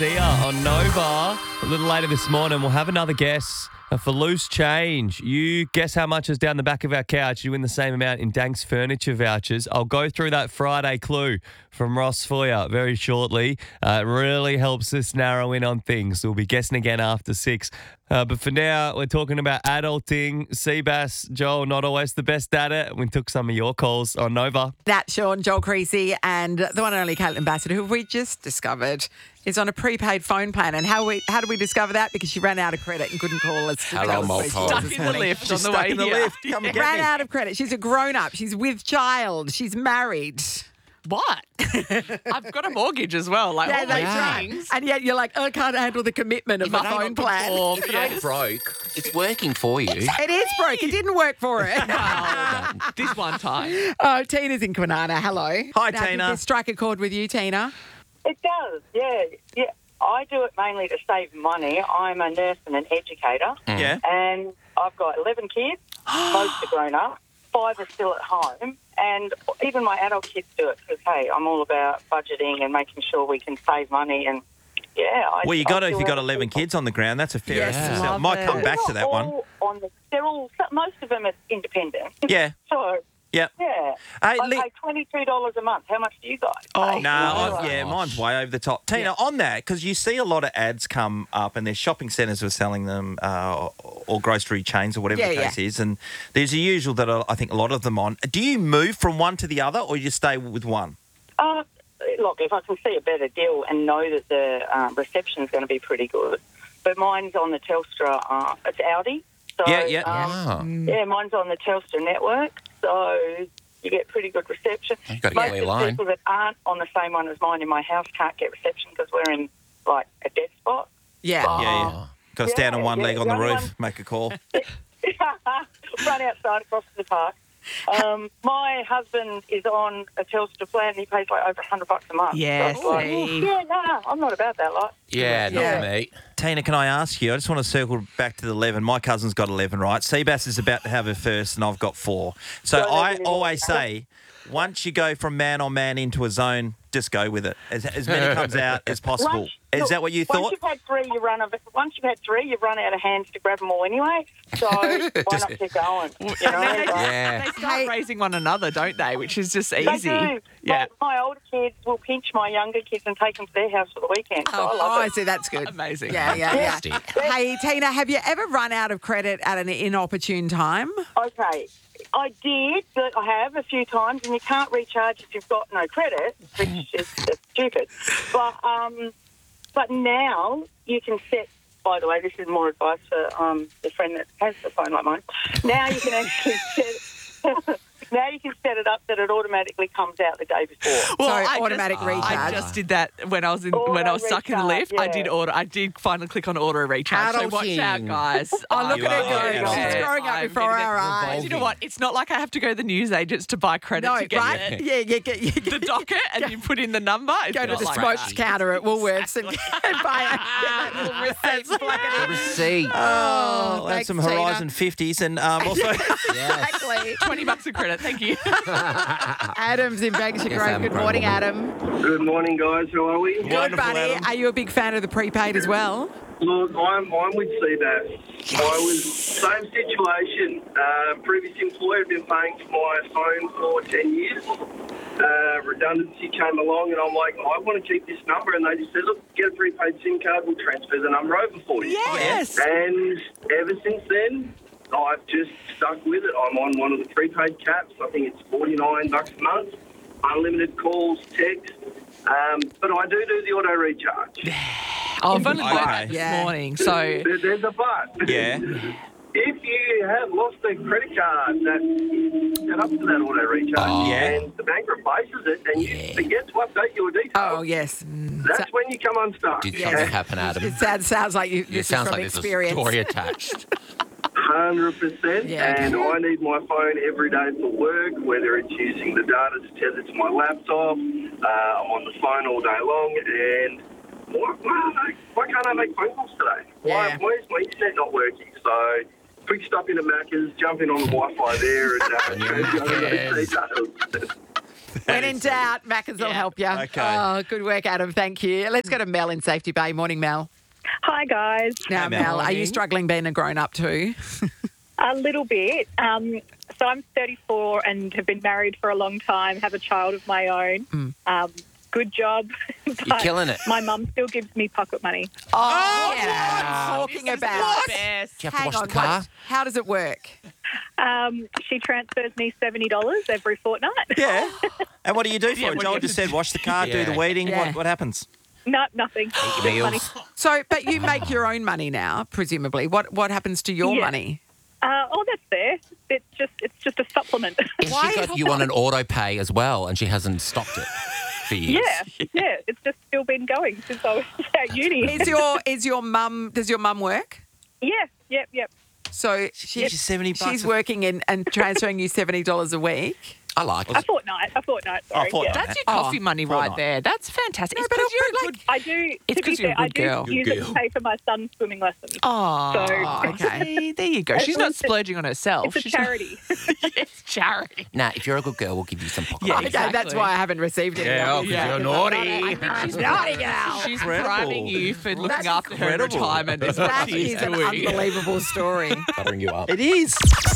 Garcia on Nova. A little later this morning, we'll have another guess for loose change. You guess how much is down the back of our couch. You win the same amount in Dank's furniture vouchers. I'll go through that Friday clue from Ross for you very shortly. It really helps us narrow in on things. We'll be guessing again after 6. But for now, we're talking about adulting. Seabass, Joel, not always the best at it. We took some of your calls on Nova. That's Sean, Joel Creasy, and the one and only Caitlin Bassett, who we just discovered is on a prepaid phone plan. And how did we discover that? Because she ran out of credit and couldn't call us. Hello, Mulpole. Stuck in the lift on the way in the here. lift. Come and get Ran me. out of credit. She's a grown-up. She's with child. She's married. What? I've got a mortgage as well. Like, Yeah, all my that's right. things. And yet you're like, I can't handle the commitment of If I a don't phone plan. perform, If it yes. ain't broke, it's working for you. It is broke. It didn't work for her. Well, this one time. Oh, Tina's in Kwinana. Hello. Hi, Now, Tina. Did this strike a chord with you, Tina? It does, yeah. I do it mainly to save money. I'm a nurse and an educator, Yeah. and I've got 11 kids. Most are grown up. 5 are still at home, and even my adult kids do it because, hey, I'm all about budgeting and making sure we can save money. And yeah, Well, you got to I if do you got other 11 people. kids on the ground. That's a fair Yes, estimate. love Might it. come back to They're that not one. all they're all, most of them are independent. Yeah. So Yeah. yeah, Hey, I pay $22 a month. How much do you guys pay? Yeah, mine's way over the top. Tina, on that, because you see a lot of ads come up and there's shopping centres who are selling them or grocery chains or whatever the case is. And there's a usual that I think a lot of them on. Do you move from one to the other or you stay with one? Look, if I can see a better deal and know that the reception's going to be pretty good. But mine's on the Telstra, it's Audi. So, Yeah. yeah, mine's on the Telstra network, so you get pretty good reception. You've got to Most get of a the line. people that aren't on the same one as mine in my house can't get reception because we're in, like, a dead spot. Yeah. Yeah. Got to stand on one yeah, leg on the the only roof, one- make a call. Run outside across the park. My husband is on a Telstra plan and he pays like over $100 a month. Yes, So it's see. yeah, no, I'm not about that lot. Yeah, Yeah. not me. Tina, can I ask you? I just want to circle back to the 11. My cousin's got 11, right? Seabass is about to have her first, and I've got 4. So Don't I have any more. always say, once you go from man on man into a zone, just go with it. As many comes out as possible. Is that what you Once thought? you've had 3, you run out of hands to grab them all anyway. So why not keep going? You know? Yeah. They start raising one another, don't they? Which is just They easy. do. Yeah. My older kids will pinch my younger kids and take them to their house for the weekend. So I Oh, love I it. see. That's good. Amazing. Yeah. Nasty. Hey, Tina, have you ever run out of credit at an inopportune time? Okay. I did, but I have a few times, and you can't recharge if you've got no credit, which is stupid. But now you can set. By the way, this is more advice for the friend that has the phone like mine. Now you can actually set. Now you can set it up that it automatically comes out the day before. So I automatic just, recharge. I just did that when I was stuck in the lift. recharge, yeah. I did finally click on auto recharge. So watch out, Adulting. guys. Oh, look You at her are go. adulting. She's growing up I'm before getting our it eyes. You know what? It's not like I have to go to the newsagents to buy credit No, to get right? Yeah, you the docket and you put in the number. It's go to not the like smokes that. counter at Woolworths and buy a little receipt. Plug it The in. receipt. Oh, thanks, some Tina. Horizon 50s and also... Yes. Exactly. $20 of credit. Thank you. Adam's in Banksia Yes, Grove. I'm Good a morning, grown Adam. Good morning, guys. How are we? Good, Wonderful, buddy. Adam. Are you a big fan of the prepaid as well? Look, I'm with Seabass. I was same situation. Previous employer had been paying for my phone for 10 years. Redundancy came along, and I'm like, I want to keep this number. And they just said, look, get a prepaid SIM card. We'll transfer the number over for you. Yes. And ever since then, I've just stuck with it. I'm on one of the prepaid caps. I think it's $49 a month. Unlimited calls, text. But I do the auto recharge. I've only Okay. learned that this Yeah. morning, so There's a but. Yeah. If you have lost a credit card that's set up to that auto recharge Yeah. and the bank replaces it and you forget to update your details, Oh, yes. that's when you come unstuck. Did something happen, Adam? It sounds like you. It This is sounds from like there's experience. a story attached. 100%. Yeah. And I need my phone every day for work, whether it's using the data to tether to my laptop. I'm on the phone all day long. And why can't I make phone calls today? Yeah. Why is my internet not working? So quick stop into Macca's, jump in on the Wi-Fi there and Yes. details. When in doubt, Macca's will help you. Okay. Oh, good work, Adam. Thank you. Let's go to Mel in Safety Bay. Morning, Mel. Hi, guys. Now, Hey, Mel. Mel, are you struggling being a grown-up too? A little bit. So I'm 34 and have been married for a long time, have a child of my own. Good job. You're killing it. My mum still gives me pocket money. Oh, yeah. Talking about. Best. Do you have to wash Hang the car? on. How does it work? She transfers me $70 every fortnight. Yeah. And what do you do for Yeah, it? what Joel do you just said wash the car, do Yeah. the weeding. Yeah. What happens? No, nothing. Eat your Money. meals. So, but you make your own money now, presumably. What happens to your Yeah. money? That's there. It's just a supplement. Has she got you on an auto pay as well, and she hasn't stopped it for years? yeah. It's just still been going since I was at uni. Does your mum work? Yeah, yep. So She's $70. she's working in and transferring you $70 a week. I like it. A fortnight. Sorry. fortnight. Yeah. That's your coffee money right Fortnight. there. That's fantastic. No, It's but 'cause you're but a like- good. I do. It's to be 'cause you're a fair, I good do girl. use Good it girl. to pay for my son's swimming lessons. Oh, Oh, okay. See, there you go. She's not It's a- splurging on herself. It's a She's charity. it's charity. Nah, if you're a good girl, we'll give you some pocket Yeah, money. Okay, that's Exactly. why I haven't received it. Yeah, 'cause you're naughty. She's naughty girl. She's Incredible. priming you for looking That's after her in incredible. retirement. Is what That she's is an doing. unbelievable story. Buttering you up. It is.